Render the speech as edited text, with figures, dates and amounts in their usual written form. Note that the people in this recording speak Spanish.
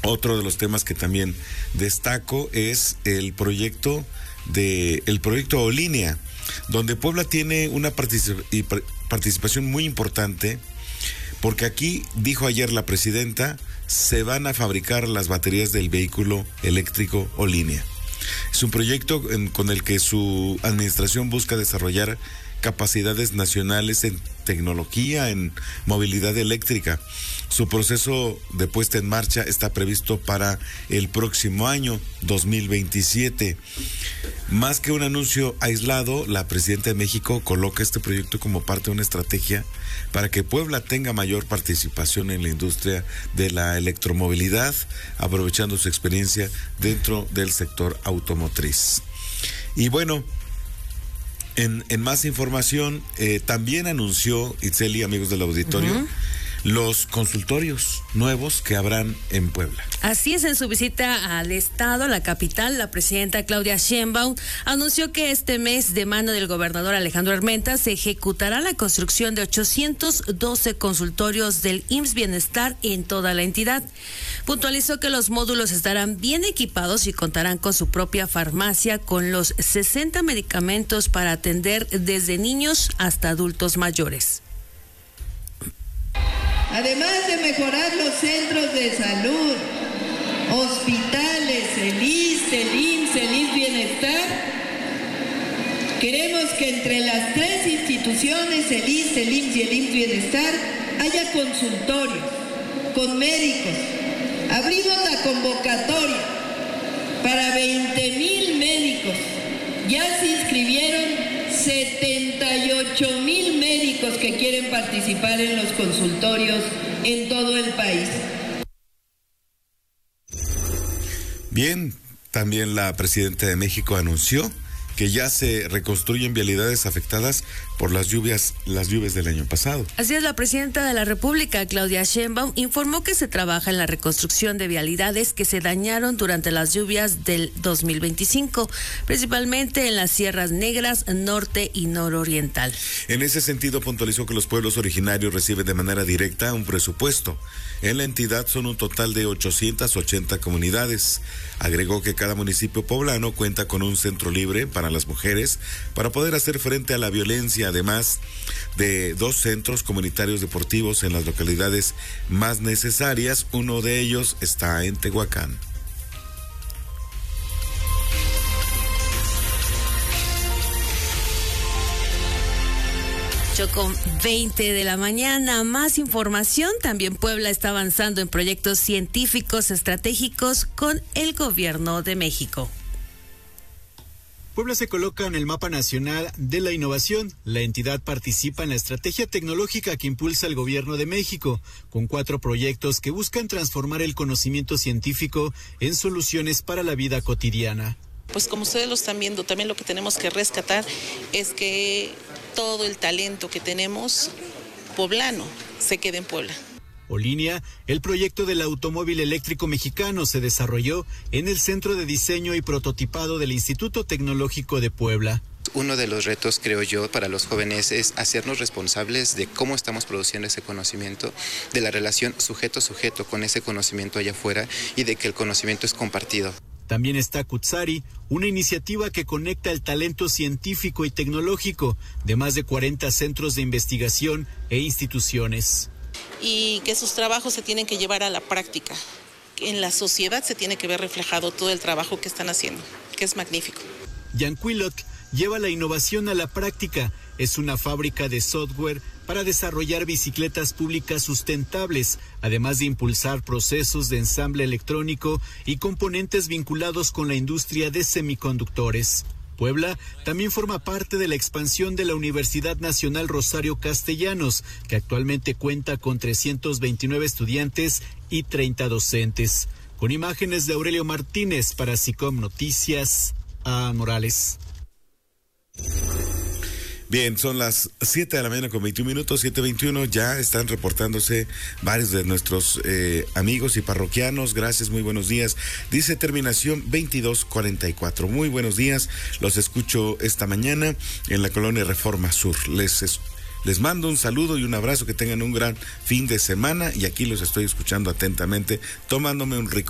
Otro de los temas que también destaco es el proyecto Olínea, donde Puebla tiene una participación muy importante, porque aquí, dijo ayer la presidenta, se van a fabricar las baterías del vehículo eléctrico Olínea. Es un proyecto con el que su administración busca desarrollar capacidades nacionales en tecnología, en movilidad eléctrica. Su proceso de puesta en marcha está previsto para el próximo año, 2027. Más que un anuncio aislado, la presidenta de México coloca este proyecto como parte de una estrategia para que Puebla tenga mayor participación en la industria de la electromovilidad, aprovechando su experiencia dentro del sector automotriz. Y bueno, en más información, también anunció Itzeli, amigos del auditorio, los consultorios nuevos que habrán en Puebla. Así es, en su visita al estado, la capital, la presidenta Claudia Sheinbaum anunció que este mes, de mano del gobernador Alejandro Armenta, se ejecutará la construcción de 812 consultorios del IMSS Bienestar en toda la entidad. Puntualizó que los módulos estarán bien equipados y contarán con su propia farmacia, con los 60 medicamentos para atender desde niños hasta adultos mayores. Además de mejorar los centros de salud, hospitales, el ISSSTE, el IMSS, el IMSS Bienestar, queremos que entre las tres instituciones, el ISSSTE, el IMSS y el IMSS Bienestar, haya consultorios con médicos. Abrimos la convocatoria para 20,000 médicos. Ya se inscribieron 78,000 médicos que quieren participar en los consultorios en todo el país. Bien, también la presidenta de México anunció que ya se reconstruyen vialidades afectadas por las lluvias del año pasado. Así es, la presidenta de la República, Claudia Sheinbaum, informó que se trabaja en la reconstrucción de vialidades que se dañaron durante las lluvias del 2025, principalmente en las Sierras Negras, norte y nororiental. En ese sentido, puntualizó que los pueblos originarios reciben de manera directa un presupuesto. En la entidad son un total de 880 comunidades. Agregó que cada municipio poblano cuenta con un centro libre para las mujeres para poder hacer frente a la violencia, además de 2 centros comunitarios deportivos en las localidades más necesarias. Uno de ellos está en Tehuacán. Con 20 de la mañana, más información. También Puebla está avanzando en proyectos científicos estratégicos con el gobierno de México. Puebla se coloca en el mapa nacional de la innovación. La entidad participa en la estrategia tecnológica que impulsa el gobierno de México, con 4 proyectos que buscan transformar el conocimiento científico en soluciones para la vida cotidiana. Pues como ustedes lo están viendo, también lo que tenemos que rescatar es que todo el talento que tenemos poblano se quede en Puebla. Olínea, el proyecto del automóvil eléctrico mexicano, se desarrolló en el Centro de Diseño y Prototipado del Instituto Tecnológico de Puebla. Uno de los retos, creo yo, para los jóvenes es hacernos responsables de cómo estamos produciendo ese conocimiento, de la relación sujeto-sujeto con ese conocimiento allá afuera y de que el conocimiento es compartido. También está Kutsari, una iniciativa que conecta el talento científico y tecnológico de más de 40 centros de investigación e instituciones. Y que sus trabajos se tienen que llevar a la práctica. En la sociedad se tiene que ver reflejado todo el trabajo que están haciendo, que es magnífico. Yanquilot lleva la innovación a la práctica. Es una fábrica de software para desarrollar bicicletas públicas sustentables, además de impulsar procesos de ensamble electrónico y componentes vinculados con la industria de semiconductores. Puebla también forma parte de la expansión de la Universidad Nacional Rosario Castellanos, que actualmente cuenta con 329 estudiantes y 30 docentes. Con imágenes de Aurelio Martínez para SICOM Noticias, a Morales. Bien, son las 7 de la mañana con 21 minutos, 7:21, ya están reportándose varios de nuestros amigos y parroquianos. Gracias, muy buenos días. Dice terminación 2244. Muy buenos días, los escucho esta mañana en la colonia Reforma Sur. Les mando un saludo y un abrazo, que tengan un gran fin de semana y aquí los estoy escuchando atentamente, tomándome un rico